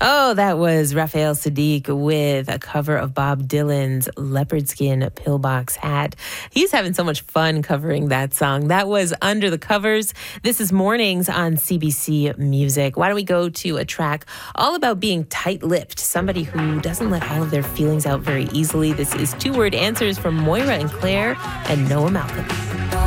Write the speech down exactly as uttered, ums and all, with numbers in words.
Oh, that was Raphael Sadiq with a cover of Bob Dylan's Leopard Skin Pillbox Hat. He's having so much fun covering that song. That was Under the Covers. This is Mornings on C B C Music. Why don't we go to a track all about being tight-lipped, somebody who doesn't let all of their feelings out very easily. This is Two Word Answers from Moira and Claire and Noah Malcolm.